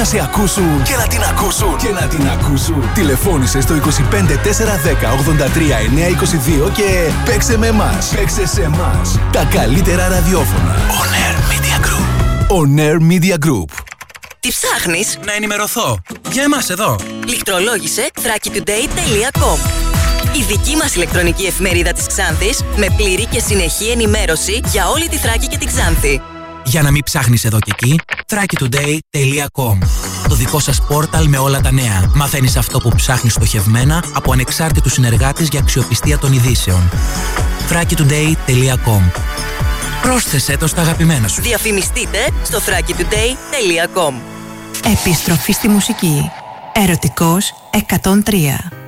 να σε ακούσουν και να την ακούσουν και να την ακούσουν. Τηλεφώνησε στο 25 410 83 922 και παίξε με εμάς. Παίξε σε εμάς. Τα καλύτερα ραδιόφωνα. On Air Media Group. On Air Media Group. Τι ψάχνεις? Να ενημερωθώ. Για εμάς εδώ. Λιχτρολόγησε thrakitoday.com. Η δική μας ηλεκτρονική εφημερίδα της Ξάνθης με πλήρη και συνεχή ενημέρωση για όλη τη Θράκη και την Ξάνθη. Για να μην ψάχνεις εδώ και εκεί, thrakitoday.com. Το δικό σας πόρταλ με όλα τα νέα. Μαθαίνεις αυτό που ψάχνεις στοχευμένα από ανεξάρτητους συνεργάτες για αξιοπιστία των ειδήσεων. thrakitoday.com. Πρόσθεσέ το στα αγαπημένα σου. Διαφημιστείτε στο thrakitoday.com. Επιστροφή στη μουσική. Ερωτικός 103.